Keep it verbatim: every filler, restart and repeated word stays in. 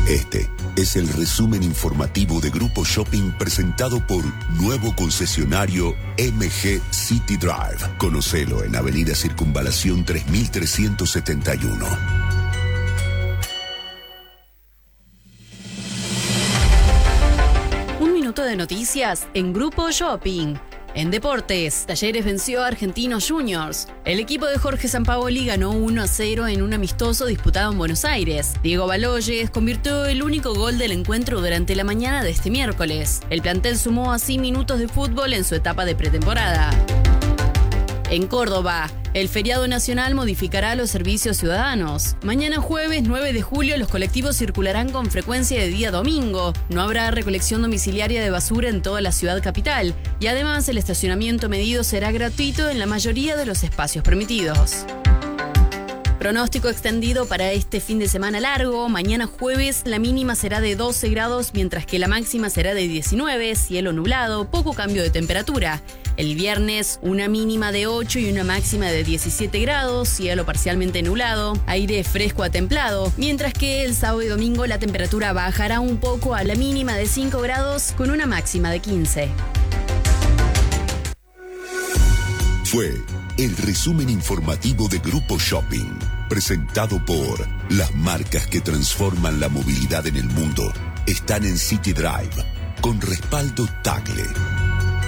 Este es el resumen informativo de Grupo Shopping presentado por nuevo concesionario M G City Drive. Conocelo en Avenida Circunvalación tres mil trescientos setenta y uno. Un minuto de noticias en Grupo Shopping. En deportes, Talleres venció a Argentinos Juniors. El equipo de Jorge Sampaoli ganó uno a cero en un amistoso disputado en Buenos Aires. Diego Baloyes convirtió el único gol del encuentro durante la mañana de este miércoles. El plantel sumó así minutos de fútbol en su etapa de pretemporada. En Córdoba, el feriado nacional modificará los servicios ciudadanos. Mañana jueves nueve de julio los colectivos circularán con frecuencia de día domingo. No habrá recolección domiciliaria de basura en toda la ciudad capital. Y además el estacionamiento medido será gratuito en la mayoría de los espacios permitidos. Pronóstico extendido para este fin de semana largo. Mañana jueves la mínima será de doce grados, mientras que la máxima será de diecinueve, cielo nublado, poco cambio de temperatura. El viernes una mínima de ocho y una máxima de diecisiete grados, cielo parcialmente nublado, aire fresco a templado, mientras que el sábado y domingo la temperatura bajará un poco a la mínima de cinco grados con una máxima de quince. Fue el resumen informativo de Grupo Shopping, presentado por las marcas que transforman la movilidad en el mundo. Están en City Drive, con respaldo Tagle.